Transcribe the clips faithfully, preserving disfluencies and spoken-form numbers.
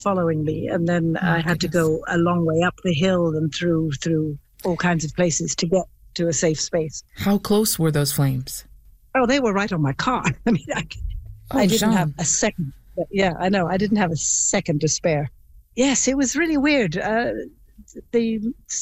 following me. And then Oh, I had goodness. to go a long way up the hill and through through all kinds of places to get to a safe space. How close were those flames? Oh, they were right on my car. I mean, I, Oh, I didn't Jean. have a second. But yeah, I know. I didn't have a second to spare. Yes, it was really weird. Uh, the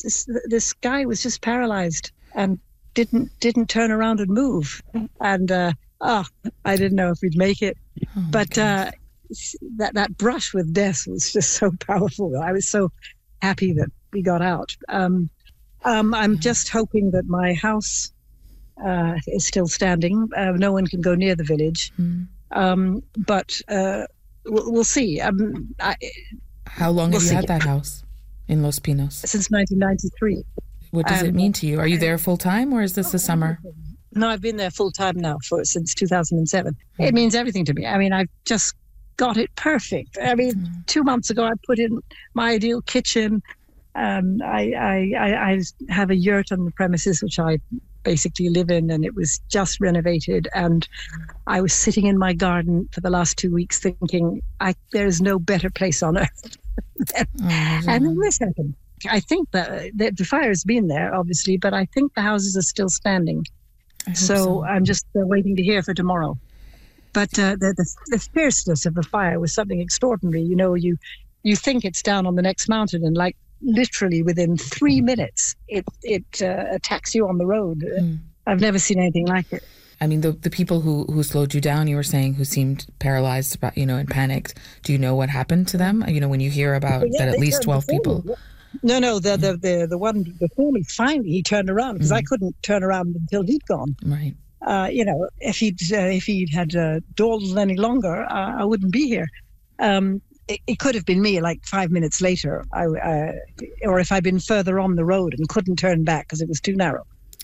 the sky was just paralyzed and didn't didn't turn around and move. And uh, oh, I didn't know if we'd make it. Oh, my But uh, goodness. that that brush with death was just so powerful. I was so happy that we got out. Um, um, I'm Yeah. just hoping that my house uh, is still standing. Uh, no one can go near the village. Mm. Um, but uh, we'll, we'll see. Um, I, How long We'll have you see. had that house in Los Pinos? since nineteen ninety-three. What does it Um, mean to you? Are you there full time or is this the summer? No, I've been there full time now for since two thousand seven. It means everything to me. I mean, I've just got it perfect. I mean, Mm. two months ago, I put in my ideal kitchen. Um, I, I, I, I have a yurt on the premises, which I basically live in, and it was just renovated. And I was sitting in my garden for the last two weeks thinking, I, there is no better place on earth. Oh, And Jean. then this happened. I think that the, the fire has been there, obviously, but I think the houses are still standing. I hope So, so. I'm just uh, waiting to hear for tomorrow. But uh, the, the the fierceness of the fire was something extraordinary. You know, you you think it's down on the next mountain, and like literally within three minutes, it it uh, attacks you on the road. Mm. I've never seen anything like it. I mean, the the people who, who slowed you down, you were saying, who seemed paralyzed, about, you know, and panicked. Do you know what happened to them? You know, when you hear about But yeah, that at they least turned twelve before me. people. No, no, the the the, the one before me. Finally, he turned around because I Mm. couldn't turn around until he'd gone. Right. Uh, you know, if he'd uh, if he'd had uh, dawdled any longer, uh, I wouldn't be here. Um, it, it could have been me. Like five minutes later, I, uh, or if I'd been further on the road and couldn't turn back because it was too narrow.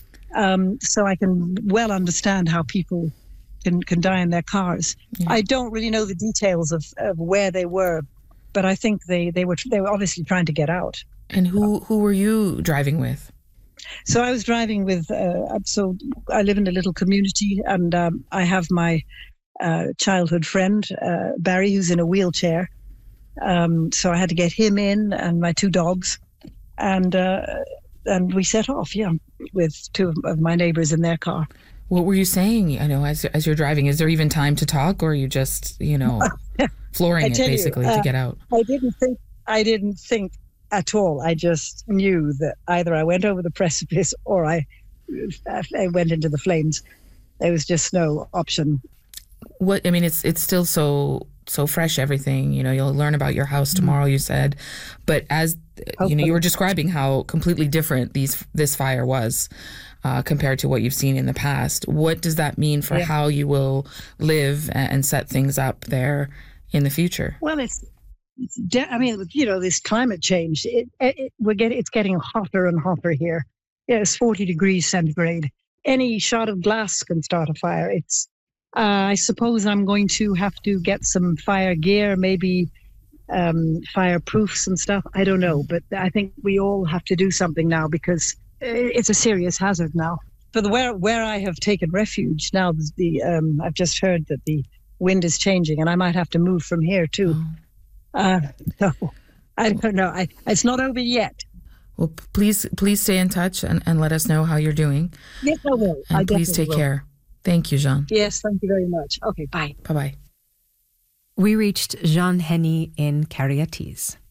Um, so I can well understand how people can can die in their cars. Yeah. I don't really know the details of, of where they were, but I think they, they were they were obviously trying to get out. And who who were you driving with? So I was driving with, uh, so I live in a little community, and um, I have my uh, childhood friend, uh, Barry, who's in a wheelchair. Um, so I had to get him in, and my two dogs. And uh, and we set off, yeah, with two of my neighbors in their car. What were you saying? I know as as you're driving, is there even time to talk, or are you just, you know, flooring I it tell you, basically to uh, get out? I didn't think, I didn't think at all. I just knew that either I went over the precipice or I, I went into the flames. There was just no option. What I mean, it's it's still so so fresh. Everything, you know, you'll learn about your house tomorrow. You said, but as you know, you were describing how completely different these this fire was uh, compared to what you've seen in the past. What does that mean for Yeah. how you will live and, and set things up there in the future? Well, it's, it's de- I mean, you know, this climate change, it, it, we're getting, it's getting hotter and hotter here. Yeah, it's forty degrees centigrade. Any shot of glass can start a fire. It's, uh, I suppose I'm going to have to get some fire gear, maybe um, fireproofs and stuff. I don't know, but I think we all have to do something now because it's a serious hazard now. For the where where I have taken refuge now, the um, I've just heard that the wind is changing, and I might have to move from here too. Oh. Uh, so I don't know. I, it's not over yet. Well, p- please please stay in touch and, and let us know how you're doing. Yes, I will. And I please definitely take will. care. Thank you, Jean. Yes, thank you very much. Okay, bye. Bye bye. We reached Jean Henny in Carriatis.